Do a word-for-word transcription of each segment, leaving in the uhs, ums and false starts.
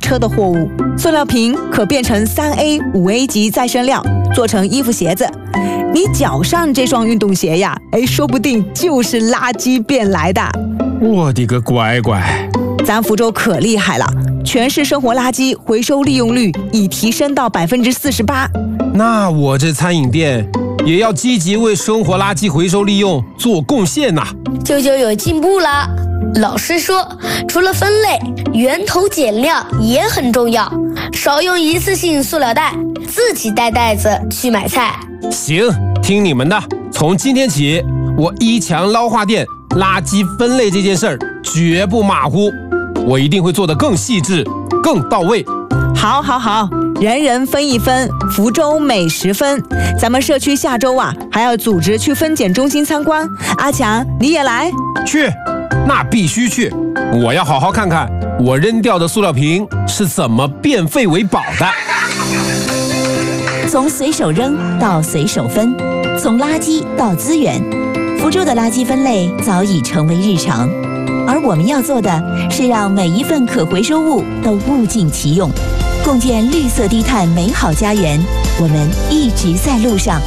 车的货物。塑料瓶可变成 三 A、五 A 级再生料，做成衣服鞋子。你脚上这双运动鞋呀，哎，说不定就是垃圾变来的。 我的个乖乖！ 咱福州可厉害了，全市生活垃圾回收利用率已提升到百分之四十八。 那我这餐饮店也要积极为生活垃圾回收利用做贡献呐、啊！ 舅舅有进步了。老师说，除了分类，源头减量也很重要，少用一次性塑料袋，自己带袋子去买菜。 行，听你们的。从今天起，我一强捞化店垃圾分类这件事儿绝不马虎，我一定会做得更细致、更到位。 好，好，好，人人分一分，福州美食分。咱们社区下周啊，还要组织去分拣中心参观。阿强，你也来？ 去，那必须去。我要好好看看我扔掉的塑料瓶是怎么变废为宝的。 从随手扔到随手分，从垃圾到资源，福州的垃圾分类早已成为日常。而我们要做的是让每一份可回收物都物尽其用，共建绿色低碳美好家园。我们一直在路上。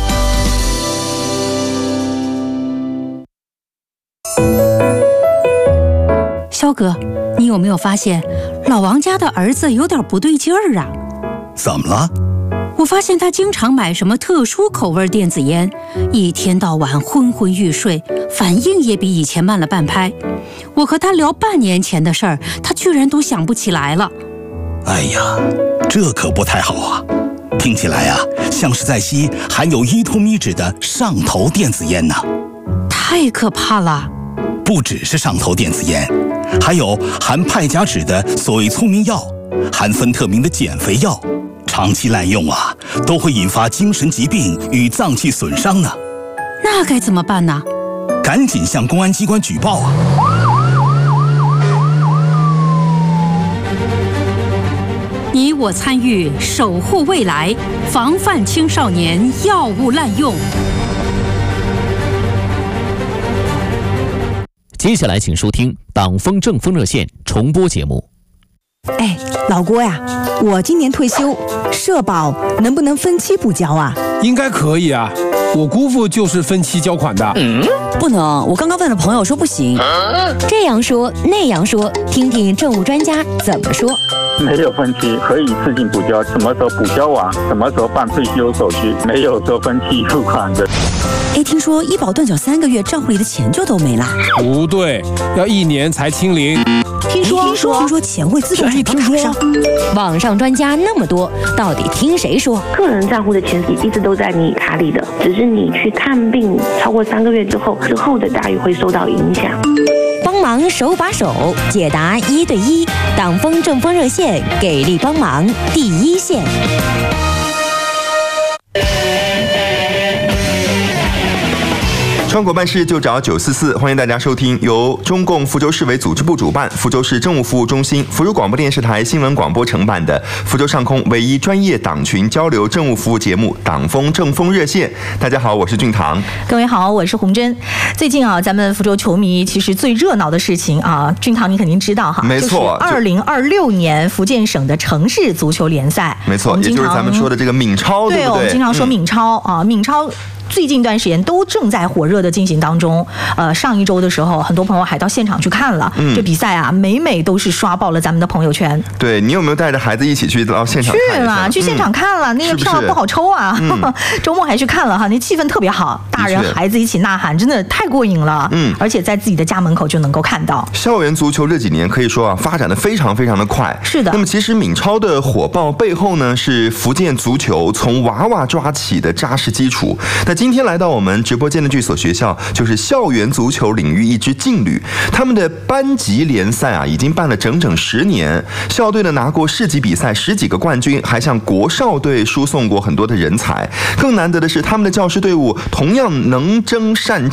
肖哥，你有没有发现老王家的儿子有点不对劲儿啊？ 怎么了？ 我发现他经常买什么特殊口味电子烟，一天到晚昏昏欲睡，反应也比以前慢了半拍。我和他聊半年前的事儿，他居然都想不起来了。 哎呀，这可不太好啊！听起来啊，像是在吸含有依托咪酯的上头电子烟呢。 太可怕了！ 不只是上头电子烟，还有含派甲酯的所谓聪明药，含芬特明的减肥药。长期滥用啊，都会引发精神疾病与脏器损伤呢。 那该怎么办呢？ 赶紧向公安机关举报啊！ 你我参与，守护未来，防范青少年药物滥用。 接下来请收听党风政风热线重播节目。 哎，老郭呀，我今年退休，社保能不能分期补交啊？ 应该可以啊，我姑父就是分期交款的。 嗯，不能，我刚刚问了朋友说不行。 啊、这样说那样说，听听政务专家怎么说。 没有分期，可以自行补交，什么时候补交完，什么时候办退休手续，没有说分期付款的。 哎，听说医保断缴三个月，账户里的钱就都没了。 不对，要一年才清零。 听说听说听说钱会自动转到卡上。 网上专家那么多，到底听谁说？ 个人账户的钱一直都在你卡里的，只是你去看病超过三个月之后，之后的待遇会受到影响。 帮忙手把手解答一对一，党风政风热线给力帮忙第一线。 川国办事就找九四四，欢迎大家收听由中共福州市委组织部主办，福州市政务服务中心、福州广播电视台新闻广播承办的福州上空唯一专业党群交流政务服务节目《党风政风热线》。大家好，我是俊堂。 各位好，我是洪真。最近啊，咱们福州球迷其实最热闹的事情啊，俊堂你肯定知道哈， 没错， 二零二六年福建省的城市足球联赛， 没错，也就是咱们说的这个闽超，对不对？ 对，我们经常说闽超、嗯、啊，闽超。最近一段时间都正在火热的进行当中，呃，上一周的时候，很多朋友还到现场去看了、嗯、这比赛啊，每每都是刷爆了咱们的朋友圈。 对，你有没有带着孩子一起去到现场看？ 去了，去现场看了，嗯、那个票不好抽啊，嗯、周末还去看了哈，那气氛特别好，大人孩子一起呐喊，真的太过瘾了。嗯，而且在自己的家门口就能够看到。 校园足球这几年可以说啊，发展的非常非常的快。 是的。 那么其实闽超的火爆背后呢，是福建足球从娃娃抓起的扎实基础。那今天来到我们直播间的这所学校，就是校园足球领域一支劲旅，他们的班级联赛啊，已经办了整整十年。校队呢拿过市级比赛十几个冠军，还向国少队输送过很多的人才。更难得的是，他们的教师队伍同样能征善战，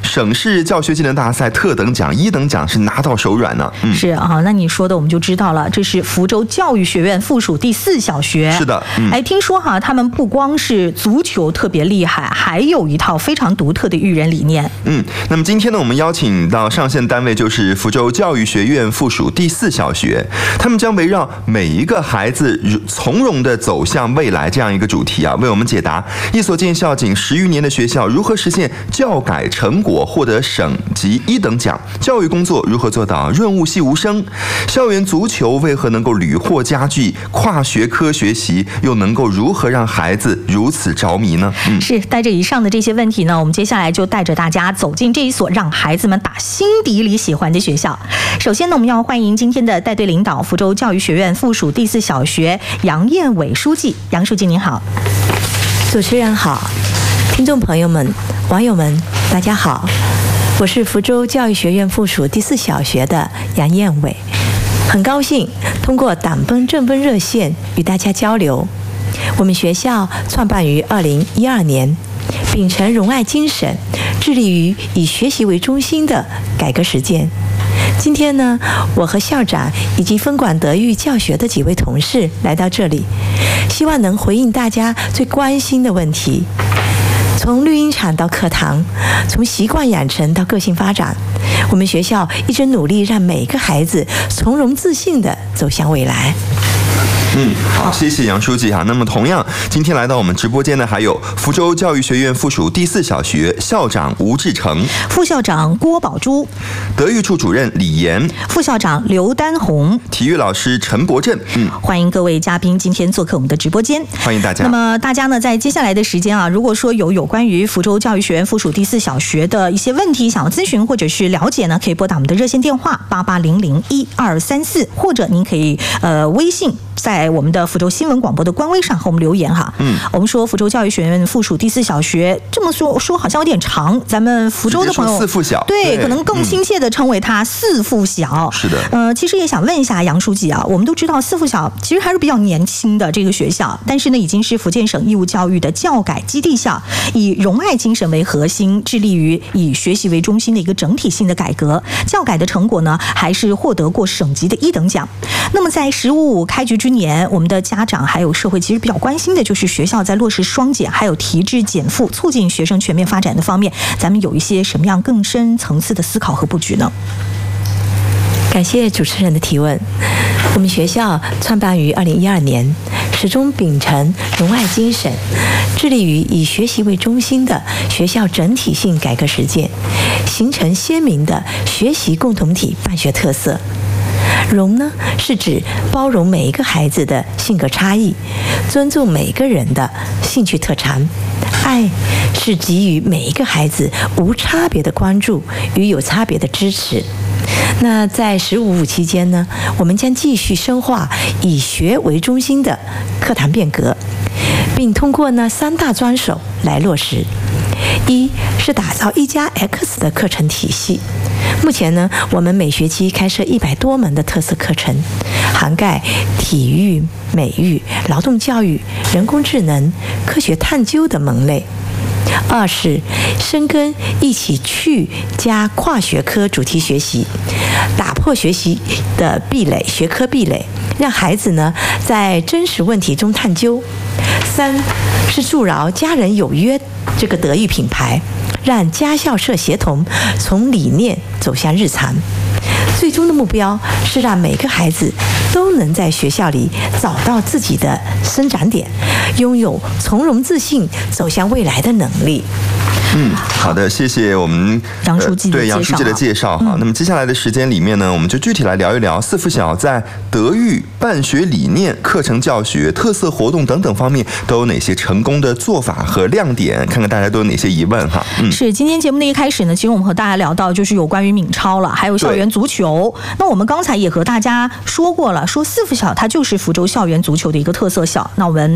省市教学技能大赛特等奖、一等奖是拿到手软呢。 嗯，是啊，那你说的我们就知道了，这是福州教育学院附属第四小学。 是的，嗯、 哎，听说哈，他们不光是足球特别厉害，还有一套非常独特的育人理念。 嗯，那么今天呢，我们邀请到上线单位就是福州教育学院附属第四小学，他们将围绕每一个孩子从容地走向未来这样一个主题啊，为我们解答一所建校仅十余年的学校如何实现教改成果获得省级一等奖，教育工作如何做到润物细无声，校园足球为何能够屡获佳绩，跨学科学习又能够如何让孩子如此着迷呢？ 嗯，是带着以上的这些问题呢，我们接下来就带着大家走进这一所让孩子们打心底里喜欢的学校。首先呢，我们要欢迎今天的带队领导，福州教育学院附属第四小学杨彦伟书记。杨书记您好。 主持人好，听众朋友们、网友们，大家好，我是福州教育学院附属第四小学的杨彦伟，很高兴通过党风政风热线与大家交流。我们学校创办于二零一二年，秉承仁爱精神，致力于以学习为中心的改革实践。今天呢，我和校长以及分管德育教学的几位同事来到这里，希望能回应大家最关心的问题。从绿茵场到课堂，从习惯养成到个性发展，我们学校一直努力让每个孩子从容自信地走向未来。 嗯，好，谢谢杨书记哈。那么同样，今天来到我们直播间的还有福州教育学院附属第四小学校长吴志成， 副校长郭宝珠， 德育处主任李岩， 副校长刘丹红， 体育老师陈伯正。嗯， 欢迎各位嘉宾今天做客我们的直播间， 欢迎大家。 那么大家呢，在接下来的时间啊，如果说有有关于福州教育学院附属第四小学的一些问题想要咨询或者是了解呢，可以拨打我们的热线电话八八零零一二三四，或者您可以呃微信。在我们的福州新闻广播的官微上和我们留言哈。嗯，我们说福州教育学院附属第四小学，这么说说好像有点长，咱们福州的朋友四附小， 对，可能更亲切的称为它四附小。 是的， 呃，其实也想问一下杨书记啊，我们都知道四附小其实还是比较年轻的这个学校，但是呢，已经是福建省义务教育的教改基地校，以荣爱精神为核心，致力于以学习为中心的一个整体性的改革。教改的成果呢，还是获得过省级的一等奖。那么在“十五五”开局之年，我们的家长还有社会其实比较关心的就是学校在落实双减还有提质减负，促进学生全面发展的方面，咱们有一些什么样更深层次的思考和布局呢？ 感谢主持人的提问。我们学校创办于二零一二年，始终秉承仁爱精神，致力于以学习为中心的学校整体性改革实践，形成鲜明的学习共同体办学特色。容呢，是指包容每一个孩子的性格差异，尊重每个人的兴趣特长。爱是给予每一个孩子无差别的关注与有差别的支持。那在“十五五”期间呢，我们将继续深化以学为中心的课堂变革，并通过呢三大专手来落实。一是打造一加 X 的课程体系。目前呢，我们每学期开设一百多门的特色课程，涵盖体育、美育、劳动教育、人工智能、科学探究等门类。二是深耕一起去加跨学科主题学习，打破学习的壁垒、学科壁垒，让孩子呢在真实问题中探究。三是筑牢家人有约这个德育品牌，让家校社协同从理念走向日常。最终的目标是让每个孩子都能在学校里找到自己的生长点，拥有从容自信走向未来的能力。 嗯，好的，谢谢我们杨书记的介绍、呃、 对杨书记的介绍哈、嗯。那么接下来的时间里面呢，我们就具体来聊一聊四附小在德育、办学理念、课程教学、特色活动等等方面都有哪些成功的做法和亮点，看看大家都有哪些疑问哈。嗯，是今天节目的一开始呢，其实我们和大家聊到就是有关于闽超了，还有校园足球。那我们刚才也和大家说过了，说四附小它就是福州校园足球的一个特色校。那我们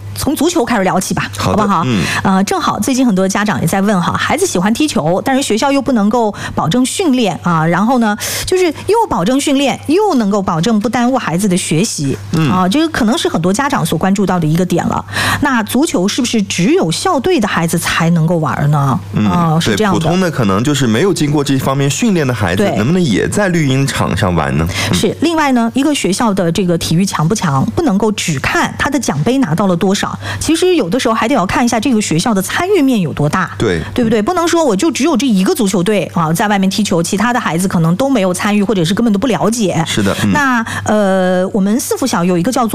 从足球开始聊起吧，好不好？嗯，呃，正好最近很多家长也在问哈，孩子喜欢踢球，但是学校又不能够保证训练啊，然后呢，就是又保证训练，又能够保证不耽误孩子的学习，嗯啊，这个可能是很多家长所关注到的一个点了。那足球是不是只有校队的孩子才能够玩呢？嗯、啊，是这样的。 普通的可能就是没有经过这方面训练的孩子，能不能也在绿茵场上玩呢？ 嗯、是。另外呢，一个学校的这个体育强不强，不能够只看他的奖杯拿到了多少，其实有的时候还得要看一下这个学校的参与面有多大， 对对不对？不能说我就只有这一个足球队啊，在外面踢球，其他的孩子可能都没有参与，或者是根本都不了解。 是的。嗯、 那呃，我们四附小有一个叫做